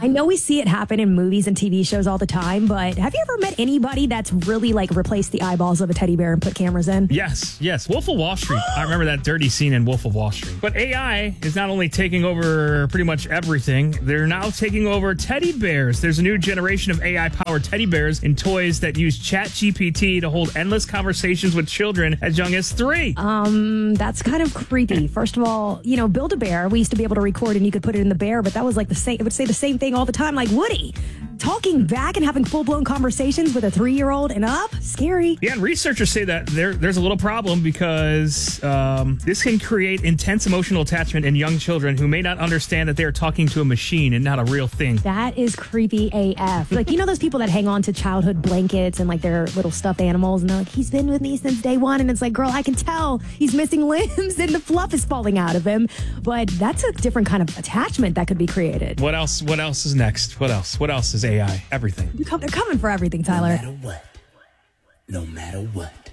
I know we see it happen in movies and TV shows all the time, but have you ever met anybody that's really like replaced the eyeballs of a teddy bear and put cameras in? Yes. Wolf of Wall Street. I remember that dirty scene in Wolf of Wall Street. But AI is not only taking over pretty much everything, they're now taking over teddy bears. There's a new generation of AI-powered teddy bears and toys that use ChatGPT to hold endless conversations with children as young as 3. That's kind of creepy. First of all, Build-A-Bear, we used to be able to record and you could put it in the bear, but that was like the same, it would say the same thing all the time, like Woody. Talking back and having full-blown conversations with a 3-year-old and up? Scary. Yeah, and researchers say that there's a little problem because this can create intense emotional attachment in young children who may not understand that they're talking to a machine and not a real thing. That is creepy AF. Like, those people that hang on to childhood blankets and like their little stuffed animals and they're like, he's been with me since day one. And it's like, girl, I can tell he's missing limbs and the fluff is falling out of him. But that's a different kind of attachment that could be created. What else is next? What else is AI? Everything. They're coming for everything, Tyler. No matter what.